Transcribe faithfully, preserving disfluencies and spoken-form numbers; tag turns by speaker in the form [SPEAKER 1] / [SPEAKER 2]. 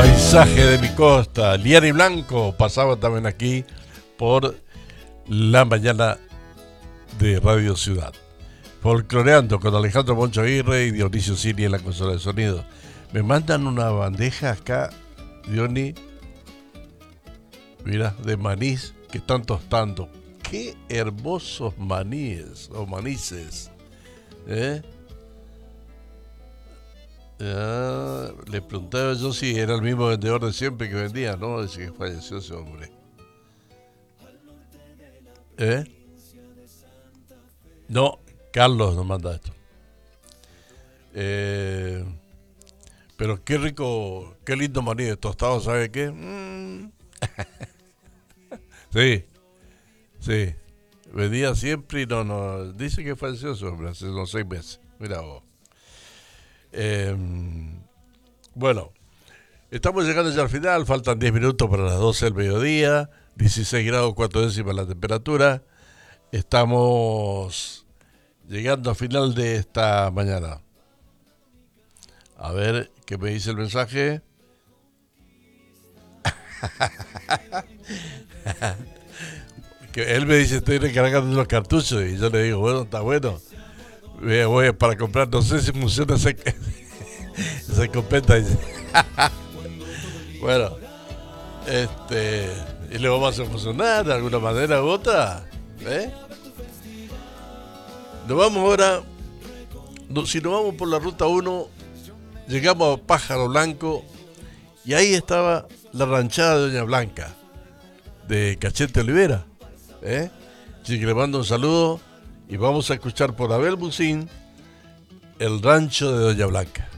[SPEAKER 1] Paisaje de mi costa, Liari Blanco pasaba también aquí por la mañana de Radio Ciudad. Folcloreando con Alejandro Moncho Aguirre y Dionisio Cini en la consola de sonido. Me mandan una bandeja acá, Diony, mira, de manís que están tostando. Qué hermosos maníes o manices, ¿eh? Ah, le preguntaba yo si era el mismo vendedor de siempre que vendía, ¿no? Dice que falleció ese hombre. ¿Eh? No, Carlos nos manda esto. Eh, pero qué rico, qué lindo maní de tostado, ¿sabe qué? Mm. Sí, sí. Vendía siempre y no, no. Dice que falleció ese hombre hace unos seis meses. Mira vos. Eh, bueno. Estamos llegando ya al final, faltan diez minutos para las doce del mediodía, dieciséis grados cuatro décimas la temperatura. Estamos llegando al final de esta mañana. A ver, ¿qué me dice el mensaje? Que él me dice, estoy recargando los cartuchos, y yo le digo, bueno, está bueno. Voy para comprar, no sé si funciona esa, esa escopeta. Bueno, este, y le vamos a hacer funcionar de alguna manera u otra, ¿eh? Nos vamos ahora, no, si nos vamos por la ruta uno, llegamos a Pájaro Blanco y ahí estaba la ranchada de Doña Blanca, de Cachete Olivera, ¿eh? Así que le mando un saludo y vamos a escuchar por Abel Bucín, El Rancho de Doña Blanca.